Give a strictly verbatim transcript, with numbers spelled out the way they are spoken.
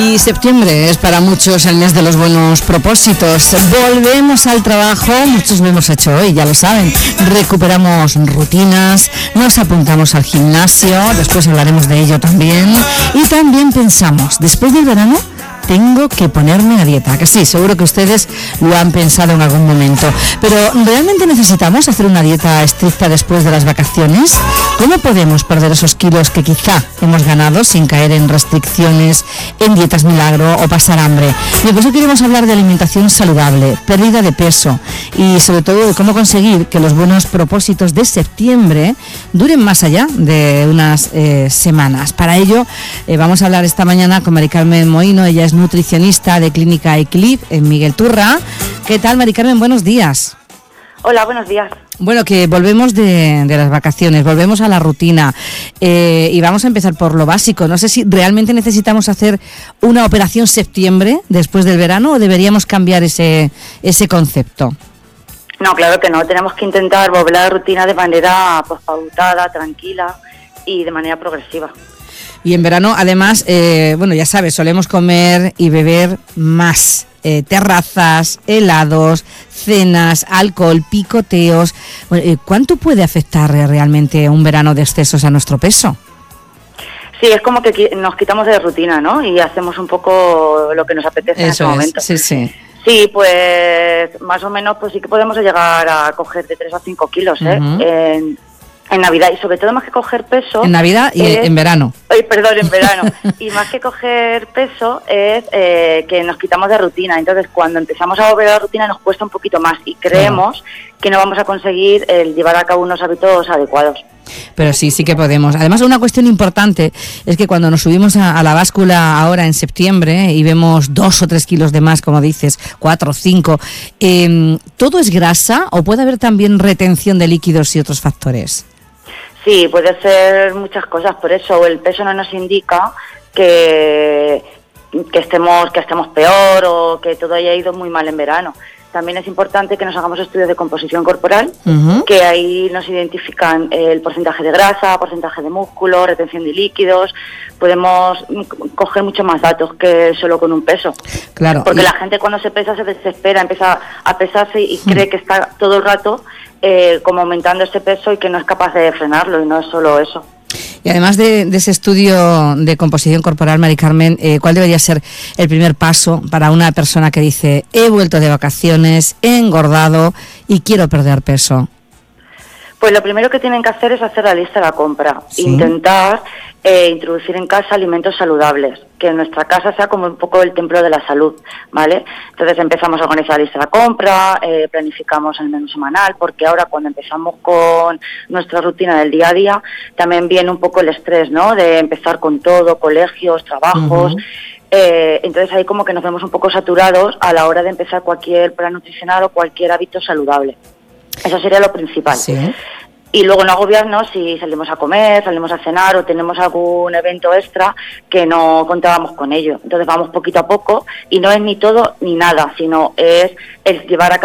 Y septiembre es para muchos el mes de los buenos propósitos. Volvemos al trabajo, muchos lo hemos hecho hoy, ya lo saben. Recuperamos rutinas, nos apuntamos al gimnasio, después hablaremos de ello también. Y también pensamos, después del verano, tengo que ponerme a dieta, que sí, seguro que ustedes lo han pensado en algún momento. Pero ¿realmente necesitamos hacer una dieta estricta después de las vacaciones? ¿Cómo podemos perder esos kilos que quizá hemos ganado sin caer en restricciones, en dietas milagro o pasar hambre? Y por eso queremos hablar de alimentación saludable, pérdida de peso y sobre todo de cómo conseguir que los buenos propósitos de septiembre duren más allá de unas eh, semanas. Para ello eh, vamos a hablar esta mañana con Mari Carmen Moino. Ella es nutricionista de Clínica Equilib en Miguel Turra. ¿Qué tal, Mari Carmen? Buenos días. Hola, buenos días. Bueno, que volvemos de, de las vacaciones, volvemos a la rutina eh, y vamos a empezar por lo básico. No sé si realmente necesitamos hacer una operación septiembre después del verano o deberíamos cambiar ese, ese concepto. No, claro que no. Tenemos que intentar volver a la rutina de manera pues, pautada, tranquila y de manera progresiva. Y en verano, además, eh, bueno, ya sabes, solemos comer y beber más. Eh, terrazas, helados, cenas, alcohol, picoteos. Bueno, eh, ¿cuánto puede afectar realmente un verano de excesos a nuestro peso? Sí, es como que nos quitamos de rutina, ¿no? Y hacemos un poco lo que nos apetece. Eso en ese es, momento. Sí, sí. Sí, pues más o menos pues sí que podemos llegar a coger de tres a cinco kilos, ¿eh? Uh-huh. En, en Navidad, y sobre todo más que coger peso... En Navidad y eh, en verano. Ay, perdón, en verano. Y más que coger peso es eh, que nos quitamos de rutina. Entonces, cuando empezamos a volver a la rutina nos cuesta un poquito más y creemos claro. que no vamos a conseguir el llevar a cabo unos hábitos adecuados. Pero sí, sí que podemos. Además, una cuestión importante es que cuando nos subimos a, a la báscula ahora en septiembre y vemos dos o tres kilos de más, como dices, cuatro o cinco, eh, ¿todo es grasa o puede haber también retención de líquidos y otros factores? Sí, puede ser muchas cosas, por eso el peso no nos indica que, que estemos que estemos peor o que todo haya ido muy mal en verano. También es importante que nos hagamos estudios de composición corporal, uh-huh. que ahí nos identifican el porcentaje de grasa, porcentaje de músculo, retención de líquidos. Podemos coger mucho más datos que solo con un peso. Claro. Porque y... la gente cuando se pesa se desespera, empieza a pesarse y uh-huh. cree que está todo el rato eh, como aumentando ese peso y que no es capaz de frenarlo, y no es solo eso. Y además de, de ese estudio de composición corporal, Mari Carmen, eh, ¿cuál debería ser el primer paso para una persona que dice he vuelto de vacaciones, he engordado y quiero perder peso? Pues lo primero que tienen que hacer es hacer la lista de la compra, ¿sí? Intentar eh, introducir en casa alimentos saludables, que nuestra casa sea como un poco el templo de la salud, ¿vale? Entonces empezamos a organizar la lista de la compra, eh, planificamos el menú semanal, porque ahora cuando empezamos con nuestra rutina del día a día, también viene un poco el estrés, ¿no? De empezar con todo, colegios, trabajos... Uh-huh. Eh, entonces ahí como que nos vemos un poco saturados a la hora de empezar cualquier plan nutricional o cualquier hábito saludable. Eso sería lo principal. Sí. Y luego no agobiarnos si salimos a comer, salimos a cenar o tenemos algún evento extra que no contábamos con ello. Entonces vamos poquito a poco y no es ni todo ni nada, sino es el llevar a cabo